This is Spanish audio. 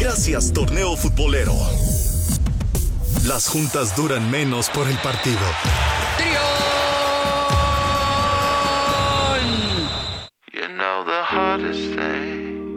Gracias, torneo futbolero. Las juntas duran menos por el partido. You know the hardest thing